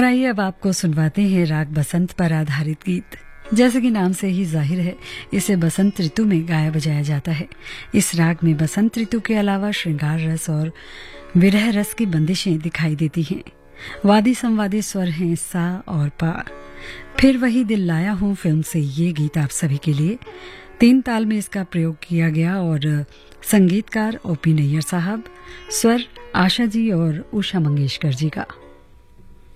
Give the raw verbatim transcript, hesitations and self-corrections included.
और आइए अब आपको सुनवाते हैं राग बसंत पर आधारित गीत। जैसे कि नाम से ही जाहिर है, इसे बसंत ऋतु में गाया बजाया जाता है। इस राग में बसंत ऋतु के अलावा श्रृंगार रस और विरह रस की बंदिशें दिखाई देती हैं। वादी संवादी स्वर हैं सा और पा। फिर वही दिल लाया हूं फिल्म से ये गीत आप सभी के लिए। तीन ताल में इसका प्रयोग किया गया और संगीतकार ओपी नैयर साहब, स्वर आशा जी और उषा मंगेशकर जी का।